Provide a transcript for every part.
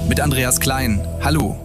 mit Andreas Klein. Hallo.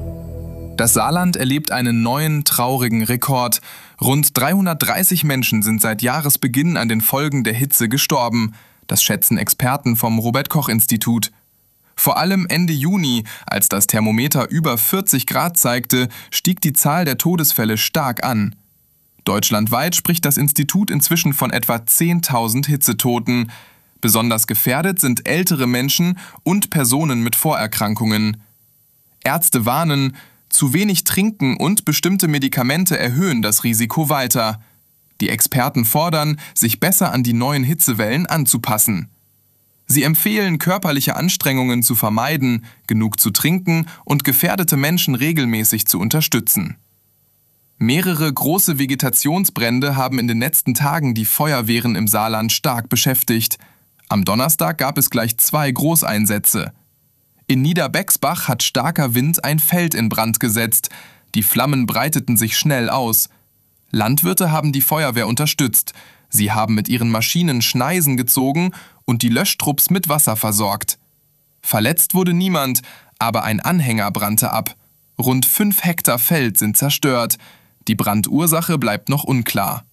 Das Saarland erlebt einen neuen, traurigen Rekord. Rund 330 Menschen sind seit Jahresbeginn an den Folgen der Hitze gestorben. Das schätzen Experten vom Robert-Koch-Institut. Vor allem Ende Juni, als das Thermometer über 40 Grad zeigte, stieg die Zahl der Todesfälle stark an. Deutschlandweit spricht das Institut inzwischen von etwa 10.000 Hitzetoten. Besonders gefährdet sind ältere Menschen und Personen mit Vorerkrankungen. Ärzte warnen, zu wenig Trinken und bestimmte Medikamente erhöhen das Risiko weiter. Die Experten fordern, sich besser an die neuen Hitzewellen anzupassen. Sie empfehlen, körperliche Anstrengungen zu vermeiden, genug zu trinken und gefährdete Menschen regelmäßig zu unterstützen. Mehrere große Vegetationsbrände haben in den letzten Tagen die Feuerwehren im Saarland stark beschäftigt. Am Donnerstag gab es gleich 2 Großeinsätze. In Niederbexbach hat starker Wind ein Feld in Brand gesetzt. Die Flammen breiteten sich schnell aus. Landwirte haben die Feuerwehr unterstützt. Sie haben mit ihren Maschinen Schneisen gezogen und die Löschtrupps mit Wasser versorgt. Verletzt wurde niemand, aber ein Anhänger brannte ab. Rund 5 Hektar Feld sind zerstört. Die Brandursache bleibt noch unklar.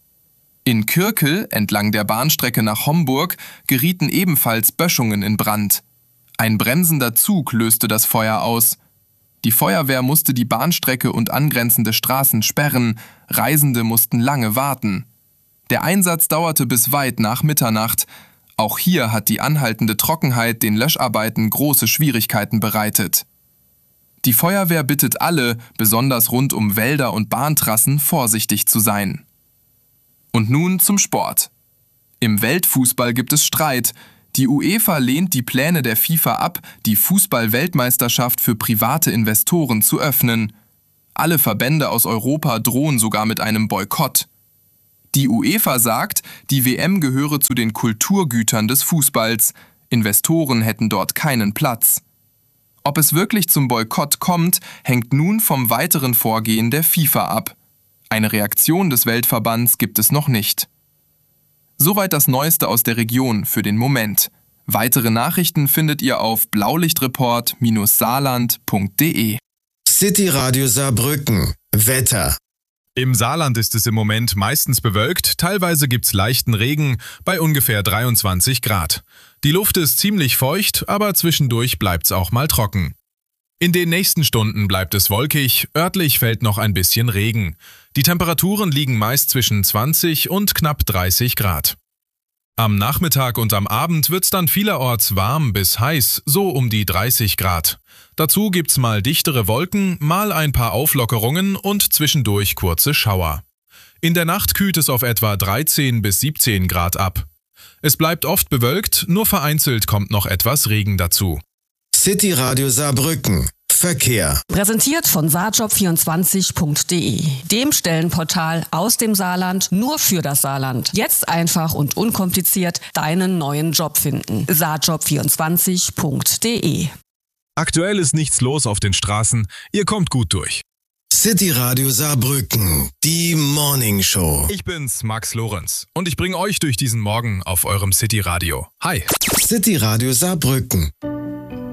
In Kürkel, entlang der Bahnstrecke nach Homburg, gerieten ebenfalls Böschungen in Brand. Ein bremsender Zug löste das Feuer aus. Die Feuerwehr musste die Bahnstrecke und angrenzende Straßen sperren, Reisende mussten lange warten. Der Einsatz dauerte bis weit nach Mitternacht. Auch hier hat die anhaltende Trockenheit den Löscharbeiten große Schwierigkeiten bereitet. Die Feuerwehr bittet alle, besonders rund um Wälder und Bahntrassen, vorsichtig zu sein. Und nun zum Sport. Im Weltfußball gibt es Streit. Die UEFA lehnt die Pläne der FIFA ab, die Fußball-Weltmeisterschaft für private Investoren zu öffnen. Alle Verbände aus Europa drohen sogar mit einem Boykott. Die UEFA sagt, die WM gehöre zu den Kulturgütern des Fußballs. Investoren hätten dort keinen Platz. Ob es wirklich zum Boykott kommt, hängt nun vom weiteren Vorgehen der FIFA ab. Eine Reaktion des Weltverbands gibt es noch nicht. Soweit das Neueste aus der Region für den Moment. Weitere Nachrichten findet ihr auf blaulichtreport-saarland.de. City Radio Saarbrücken. Wetter. Im Saarland ist es im Moment meistens bewölkt, teilweise gibt's leichten Regen bei ungefähr 23 Grad. Die Luft ist ziemlich feucht, aber zwischendurch bleibt's auch mal trocken. In den nächsten Stunden bleibt es wolkig, örtlich fällt noch ein bisschen Regen. Die Temperaturen liegen meist zwischen 20 und knapp 30 Grad. Am Nachmittag und am Abend wird's dann vielerorts warm bis heiß, so um die 30 Grad. Dazu gibt's mal dichtere Wolken, mal ein paar Auflockerungen und zwischendurch kurze Schauer. In der Nacht kühlt es auf etwa 13 bis 17 Grad ab. Es bleibt oft bewölkt, nur vereinzelt kommt noch etwas Regen dazu. City Radio Saarbrücken. Verkehr. Präsentiert von saarjob24.de, dem Stellenportal aus dem Saarland nur für das Saarland. Jetzt einfach und unkompliziert deinen neuen Job finden. saarjob24.de. Aktuell ist nichts los auf den Straßen, ihr kommt gut durch. City Radio Saarbrücken, die Morning Show. Ich bin's, Max Lorenz, und ich bringe euch durch diesen Morgen auf eurem City Radio. Hi. City Radio Saarbrücken.